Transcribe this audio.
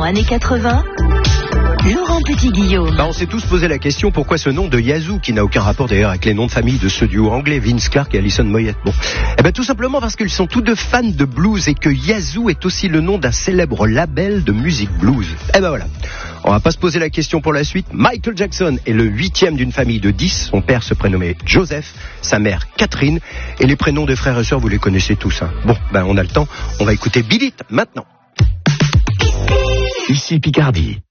années 80, Laurent Petit-Guillaume. On s'est tous posé la question, pourquoi ce nom de Yazoo, qui n'a aucun rapport d'ailleurs avec les noms de famille de ce duo anglais, Vince Clarke et Alison Moyet. Tout simplement parce qu'ils sont tous deux fans de blues et que Yazoo est aussi le nom d'un célèbre label de musique blues. Voilà. On va pas se poser la question pour la suite. Michael Jackson est le 8e d'une famille de 10. Son père se prénommait Joseph, sa mère Catherine, et les prénoms des frères et sœurs, vous les connaissez tous. On a le temps. On va écouter Beat It maintenant. Ici Picardie.